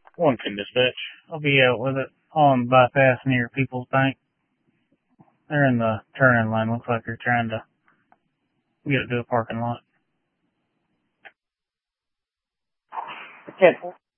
One can dispatch. I'll be out with it on bypass near People's Bank. They're in the turn-in lane. Looks like they're trying to get it to a parking lot. Okay.